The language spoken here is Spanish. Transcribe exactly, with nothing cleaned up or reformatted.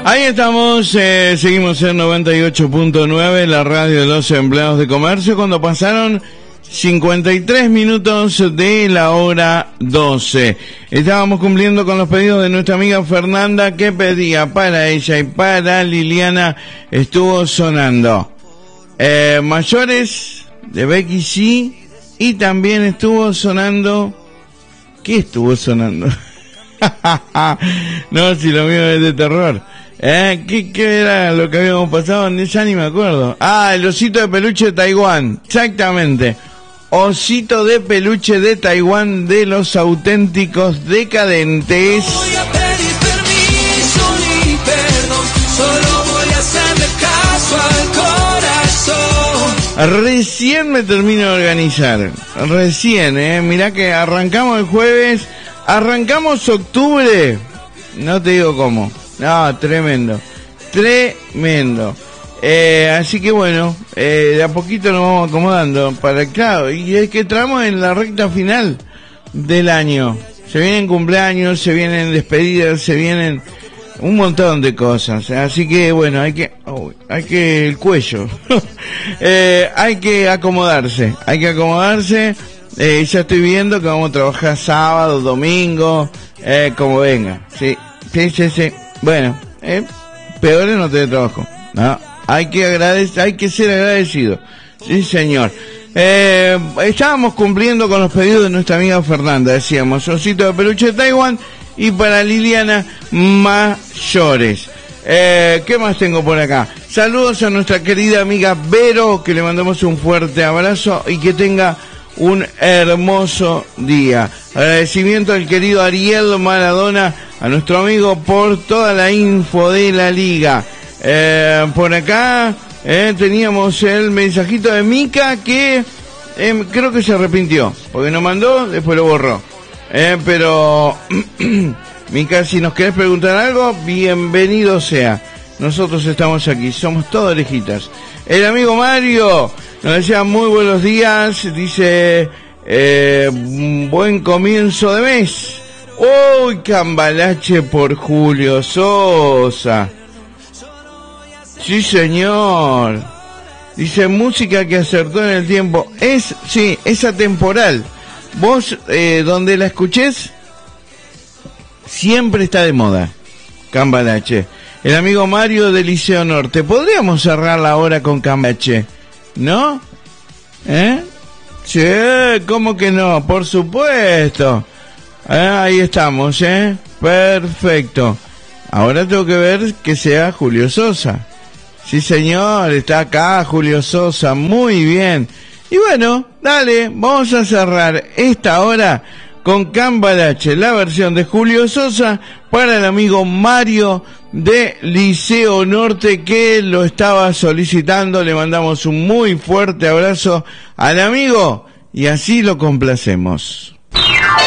Ahí estamos, eh, seguimos en noventa y ocho punto nueve, la radio de los empleados de comercio, cuando pasaron cincuenta y tres minutos de la hora doce. Estábamos cumpliendo con los pedidos de nuestra amiga Fernanda, que pedía para ella y para Liliana. Estuvo sonando eh, Mayores de Becky G, y también estuvo sonando... ¿Qué estuvo sonando? No, si lo mío es de terror. ¿Eh? ¿Qué, ¿Qué era lo que habíamos pasado? Ya ni me acuerdo. Ah, el osito de peluche de Taiwán. Exactamente. Osito de peluche de Taiwán, de los auténticos decadentes. No voy a pedir permiso ni perdón, solo voy a hacerle caso al corazón. Recién me termino de organizar. Recién, eh. Mirá que arrancamos el jueves. Arrancamos octubre. No te digo cómo. No, tremendo. Tremendo. Eh, así que bueno, eh, de a poquito nos vamos acomodando para, claro, y es que entramos en la recta final del año. Se vienen cumpleaños, se vienen despedidas, se vienen un montón de cosas. Así que bueno, hay que, oh, hay que, el cuello, eh, hay que acomodarse, hay que acomodarse. Eh, ya estoy viendo que vamos a trabajar sábado, domingo, eh, como venga. Sí, sí, sí, sí. Bueno, eh, peor es no tener trabajo. No. Hay que agradecer, hay que ser agradecido. Sí, señor. Eh, estábamos cumpliendo con los pedidos de nuestra amiga Fernanda. Decíamos, osito de peluche de Taiwán, y para Liliana, Mayores. Eh, ¿qué más tengo por acá? Saludos a nuestra querida amiga Vero, que le mandamos un fuerte abrazo y que tenga un hermoso día. Agradecimiento al querido Ariel Maradona, a nuestro amigo, por toda la info de la liga. Eh, por acá eh, teníamos el mensajito de Mica, que eh, creo que se arrepintió, porque nos mandó, después lo borró. Eh, pero, Mica, si nos querés preguntar algo, bienvenido sea. Nosotros estamos aquí, somos todos orejitas. El amigo Mario nos decía muy buenos días, dice, eh, buen comienzo de mes. Uy, cambalache por Julio Sosa. Sí, señor. Dice, música que acertó en el tiempo. Es, sí, es atemporal. Vos, eh, donde la escuches, siempre está de moda. Cambalache. El amigo Mario del Liceo Norte. Podríamos cerrar la hora con Cambalache, ¿no? ¿Eh? Sí, ¿cómo que no? Por supuesto. Eh, ahí estamos, ¿eh? Perfecto. Ahora tengo que ver que sea Julio Sosa. Sí, señor, está acá Julio Sosa, muy bien. Y bueno, dale, vamos a cerrar esta hora con Cambalache, la versión de Julio Sosa, para el amigo Mario de Liceo Norte, que lo estaba solicitando. Le mandamos un muy fuerte abrazo al amigo y así lo complacemos.